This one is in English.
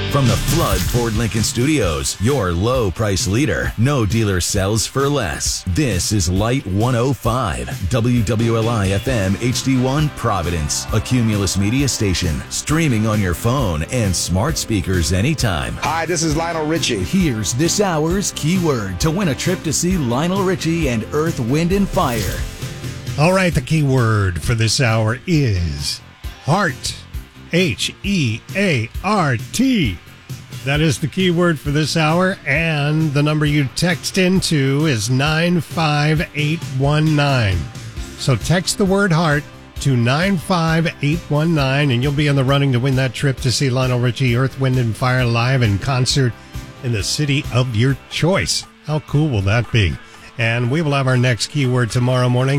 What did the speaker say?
From the Flood Ford Lincoln Studios, your low price leader. No dealer sells for less. This is Light 105, WWLI FM HD1 Providence, a Cumulus media station, streaming on your phone and smart speakers anytime. Hi, this is Lionel Richie. Here's this hour's keyword to win a trip to see Lionel Richie and Earth, Wind, and Fire. All right, the keyword for this hour is heart. H-E-A-R-T. That is the keyword for this hour, and the number you text into is 95819. So text the word heart to 95819, and you'll be in the running to win that trip to see Lionel Richie, Earth, Wind, and Fire live in concert in the city of your choice. How cool will that be? And we will have our next keyword tomorrow morning.